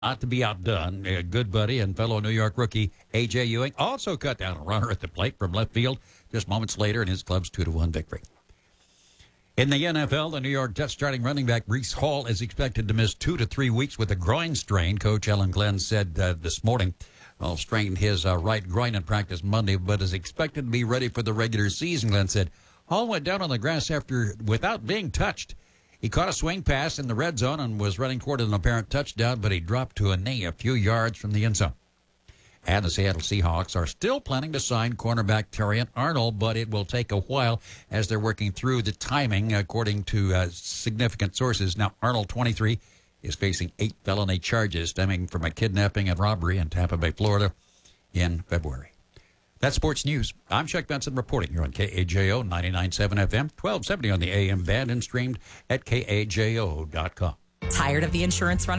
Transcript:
Not to be outdone, a good buddy and fellow New York rookie A.J. Ewing also cut down a runner at the plate from left field just moments later in his club's 2-1 victory. In the NFL, the New York Jets starting running back Breece Hall is expected to miss 2 to 3 weeks with a groin strain. Coach Ellen Glenn said this morning Hall strained his right groin in practice Monday, but is expected to be ready for the regular season. Glenn said Hall went down on the grass without being touched. He caught a swing pass in the red zone and was running toward an apparent touchdown, but he dropped to a knee a few yards from the end zone. And the Seattle Seahawks are still planning to sign cornerback Terrion Arnold, but it will take a while as they're working through the timing, according to significant sources. Now, Arnold, 23, is facing 8 felony charges stemming from a kidnapping and robbery in Tampa Bay, Florida in February. That's sports news. I'm Chuck Benson reporting here on KAJO 99.7 FM, 1270 on the AM band, and streamed at KAJO.com. Tired of the insurance run?